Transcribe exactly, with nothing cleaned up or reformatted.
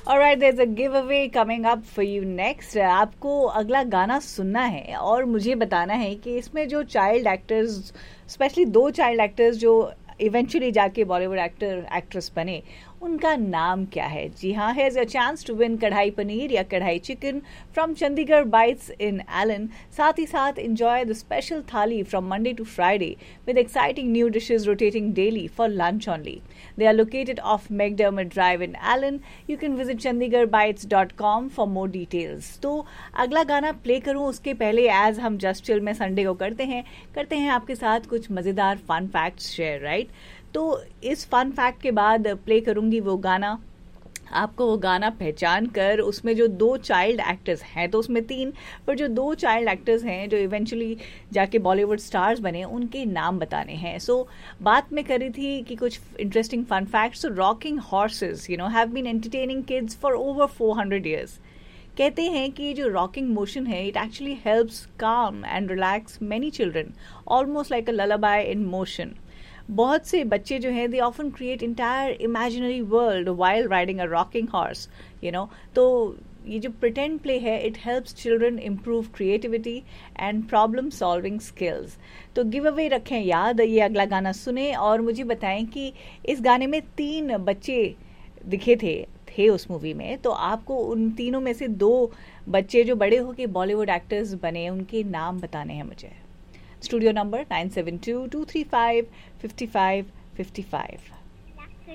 Alright, there's a giveaway coming up for you next. आपको अगला गाना सुनना है और मुझे बताना है कि इसमें जो चाइल्ड एक्टर्स, स्पेशली दो चाइल्ड एक्टर्स जो इवेंचुअली जाके बॉलीवुड एक्टर एक्ट्रेस बने, उनका नाम क्या है. जी हाँ, hairs a chance to win कढ़ाई पनीर या कढ़ाई chicken from Chandigarh bytes in Elon. साथ ही साथ enjoy the special thali from Monday to Friday with exciting new dishes rotating daily for lunch only. They are located off McDermott Drive in Allen. You can visit chandigarh bites dot com for more details. तो अगला गाना play करूँ उसके पहले as हम just chill में Sunday को करते हैं करते हैं आपके साथ कुछ मज़ेदार फन फैक्ट्स शेयर, राइट. तो इस फन फैक्ट के बाद प्ले करूँगी वो गाना. आपको वो गाना पहचान कर उसमें जो दो चाइल्ड एक्टर्स हैं, तो उसमें तीन, पर जो दो चाइल्ड एक्टर्स हैं जो इवेंचुअली जाके बॉलीवुड स्टार्स बने, उनके नाम बताने हैं. सो so, बात मैं कर रही थी कि कुछ इंटरेस्टिंग फन फैक्ट्स. तो rocking horses you know have been entertaining kids for over four hundred years. कहते हैं कि जो रॉकिंग मोशन है इट एक्चुअली हेल्प्स काम and relax many children, almost like a ललाबाई in motion. बहुत से बच्चे जो हैं they often create entire imaginary world while riding a rocking horse, you know. तो ये जो प्रिटेंड प्ले है it helps children improve creativity and problem solving skills. तो गिव अवे रखें याद, ये अगला गाना सुने और मुझे बताएं कि इस गाने में तीन बच्चे दिखे थे थे उस मूवी में. तो आपको उन तीनों में से दो बच्चे जो बड़े होके बॉलीवुड एक्टर्स बने, उनके नाम बताने हैं मुझे. Studio number nine seven two, two three five, five five five five.